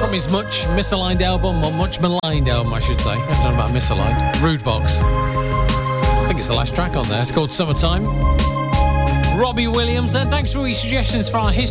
from his much misaligned album, or much maligned album, I should say. I don't know about misaligned. Rude Box. I think it's the last track on there. It's called Summertime. Robbie Williams, then. Thanks for all your suggestions for our history.